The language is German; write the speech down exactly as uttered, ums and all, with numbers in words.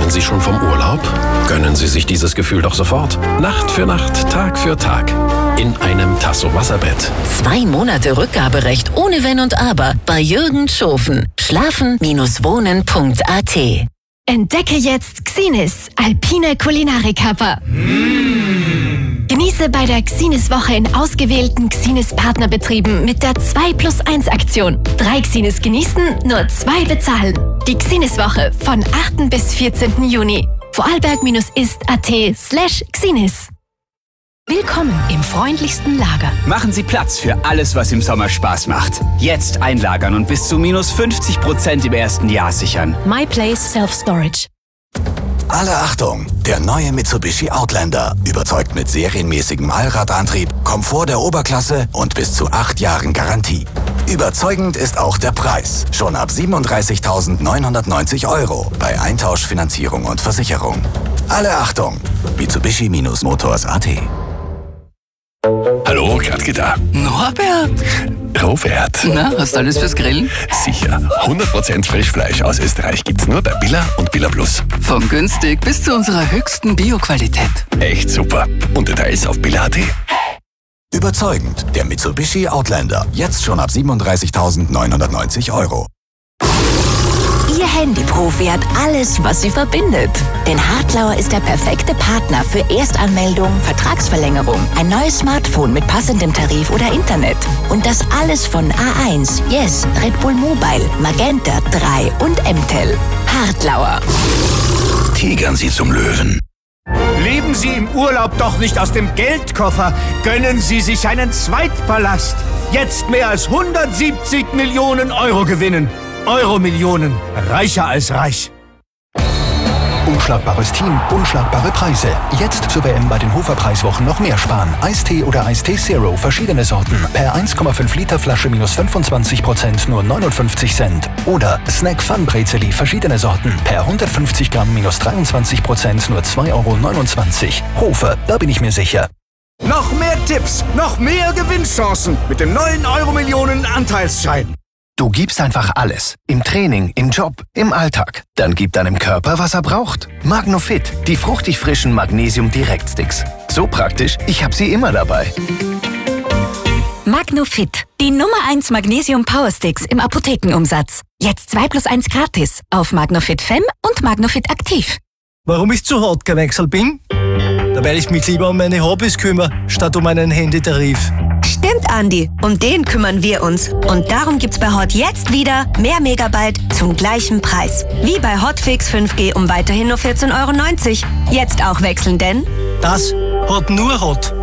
Träumen Sie schon vom Urlaub? Gönnen Sie sich dieses Gefühl doch sofort. Nacht für Nacht, Tag für Tag. In einem Tasso Wasserbett. Zwei Monate Rückgaberecht ohne Wenn und Aber bei Jürgen Schofen. Schlafen Wohnen Punkt a t. Entdecke jetzt Xinis, alpine Kulinarikörper. Mm. Genieße bei der Xinis-Woche in ausgewählten Xinis-Partnerbetrieben mit der zwei plus eins Aktion. Drei Xinis genießen, nur zwei bezahlen. Die Xinis-Woche von achten bis vierzehnten Juni. Vorarlberg-ist at slash Xinis. Willkommen im freundlichsten Lager. Machen Sie Platz für alles, was im Sommer Spaß macht. Jetzt einlagern und bis zu minus fünfzig Prozent im ersten Jahr sichern. My Place Self Storage. Alle Achtung! Der neue Mitsubishi Outlander überzeugt mit serienmäßigem Allradantrieb, Komfort der Oberklasse und bis zu acht Jahren Garantie. Überzeugend ist auch der Preis. Schon ab siebenunddreißigtausendneunhundertneunzig Euro bei Eintausch, Finanzierung und Versicherung. Alle Achtung! Mitsubishi-Motors punkt a t. Hallo, Gradke da. Norbert! Robert. Na, hast du alles fürs Grillen? Sicher. hundert Prozent Frischfleisch aus Österreich gibt's nur bei Billa und Billa Plus. Von günstig bis zu unserer höchsten Bio-Qualität. Echt super. Und Details auf billa punkt a t. Überzeugend. Der Mitsubishi Outlander. Jetzt schon ab siebenunddreißigtausendneunhundertneunzig Euro. Ihr Handyprofi hat alles, was sie verbindet. Denn Hartlauer ist der perfekte Partner für Erstanmeldung, Vertragsverlängerung, ein neues Smartphone mit passendem Tarif oder Internet. Und das alles von A eins, Yes, Red Bull Mobile, Magenta drei und M T E L. Hartlauer. Tigern Sie zum Löwen. Leben Sie im Urlaub doch nicht aus dem Geldkoffer. Gönnen Sie sich einen Zweitpalast. Jetzt mehr als hundertsiebzig Millionen Euro gewinnen. Euro-Millionen. Reicher als reich. Unschlagbares Team, unschlagbare Preise. Jetzt zur W M bei den Hofer-Preiswochen noch mehr sparen. Eistee oder Eistee Zero, verschiedene Sorten. Per eins Komma fünf Liter Flasche minus fünfundzwanzig Prozent nur neunundfünfzig Cent. Oder Snack Fun Brezeli, verschiedene Sorten. Per hundertfünfzig Gramm minus dreiundzwanzig Prozent nur zwei Euro neunundzwanzig. Hofer, da bin ich mir sicher. Noch mehr Tipps, noch mehr Gewinnchancen mit dem neuen Euro-Millionen Anteilsschein. Du gibst einfach alles. Im Training, im Job, im Alltag. Dann gib deinem Körper, was er braucht. Magnofit, die fruchtig frischen Magnesium-Direktsticks. So praktisch, ich habe sie immer dabei. Magnofit, die Nummer eins Magnesium Powersticks im Apothekenumsatz. Jetzt zwei plus eins gratis auf Magnofit Fem und Magnofit Aktiv. Warum ich zu hart gewechselt bin? Da weil ich mich lieber um meine Hobbys kümmere, statt um einen Handytarif. Stimmt, Andi. Um den kümmern wir uns. Und darum gibt's bei Hot jetzt wieder mehr Megabyte zum gleichen Preis. Wie bei Hotfix fünf G um weiterhin nur vierzehn Euro neunzig. Jetzt auch wechseln, denn das hat nur Hot.